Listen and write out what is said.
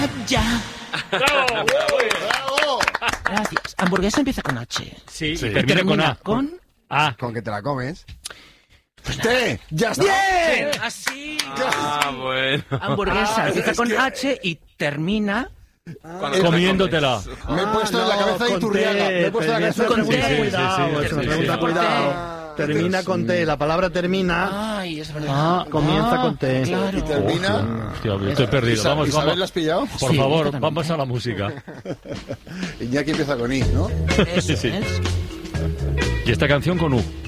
Ya. ¡Bravo! ¡Bravo! Gracias. Hamburguesa empieza con H. Sí, Sí. termina con A. Con... A. Con que te la comes. ¡Té! ¡Ya está! ¡Bien! Así. Bueno. Hamburguesa empieza con H y termina... Comiéndotela. Me he puesto en la cabeza de Iturriaga. Me he puesto en la cabeza de con pregunta, T. cuidado, es una pregunta, cuidado. Termina con T, la palabra termina, Ay, es verdad. comienza con T. Claro. Y termina... Hostia, estoy perdido. Vamos, ¿Isabel vamos. lo has pillado? Por Sí, favor, totalmente. vamos a la música. Iñaki empieza con I, ¿no? Eso Sí. es. Y esta canción con U.